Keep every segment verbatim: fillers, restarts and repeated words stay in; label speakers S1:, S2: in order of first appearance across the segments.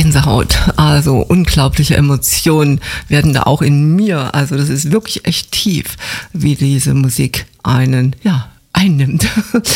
S1: Gänsehaut, also unglaubliche Emotionen werden da auch in mir, also das ist wirklich echt tief, wie diese Musik einen, ja, einnimmt.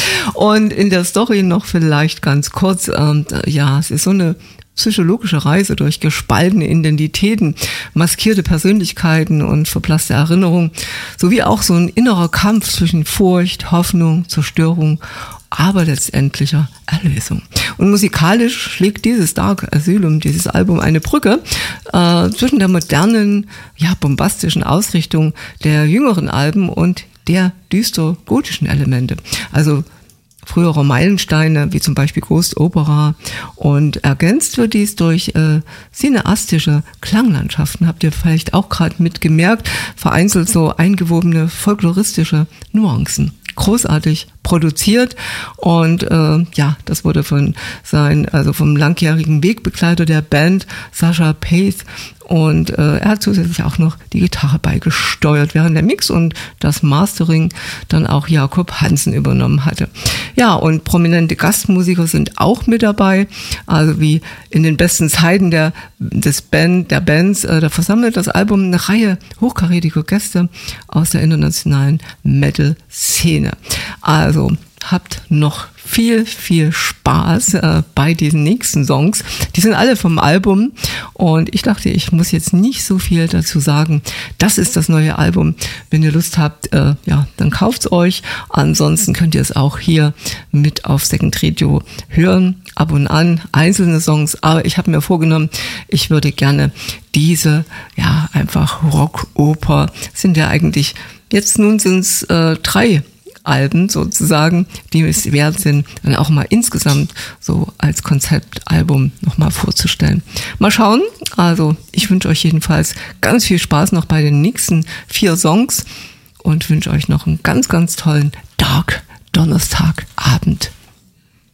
S1: Und in der Story noch vielleicht ganz kurz, ähm, ja, es ist so eine psychologische Reise durch gespaltene Identitäten, maskierte Persönlichkeiten und verblasste Erinnerungen, sowie auch so ein innerer Kampf zwischen Furcht, Hoffnung, Zerstörung, aber letztendlicher Erlösung. Und musikalisch schlägt dieses Dark Asylum, dieses Album, eine Brücke äh, zwischen der modernen, ja, bombastischen Ausrichtung der jüngeren Alben und der düster-gotischen Elemente. Also frühere Meilensteine, wie zum Beispiel Ghost Opera, und ergänzt wird dies durch äh, cineastische Klanglandschaften, habt ihr vielleicht auch gerade mitgemerkt, vereinzelt so eingewobene folkloristische Nuancen. Großartig produziert und äh, ja, das wurde von sein, also vom langjährigen Wegbegleiter der Band, Sascha Pace, und äh, er hat zusätzlich auch noch die Gitarre beigesteuert, während der Mix und das Mastering dann auch Jakob Hansen übernommen hatte. Ja, und prominente Gastmusiker sind auch mit dabei, also wie in den besten Zeiten der des Band der Bands, äh, da versammelt das Album eine Reihe hochkarätiger Gäste aus der internationalen Metal-Szene. Also habt noch viel, viel Spaß äh, bei diesen nächsten Songs. Die sind alle vom Album und ich dachte, ich muss jetzt nicht so viel dazu sagen. Das ist das neue Album. Wenn ihr Lust habt, äh, ja, dann kauft's euch. Ansonsten könnt ihr es auch hier mit auf Second Radio hören, ab und an, einzelne Songs. Aber ich habe mir vorgenommen, ich würde gerne diese, ja, einfach Rock-Oper, sind ja eigentlich, jetzt nun sind's äh, drei Alben sozusagen, die es wert sind, dann auch mal insgesamt so als Konzeptalbum nochmal vorzustellen. Mal schauen, also ich wünsche euch jedenfalls ganz viel Spaß noch bei den nächsten vier Songs und wünsche euch noch einen ganz, ganz tollen Dark Donnerstagabend.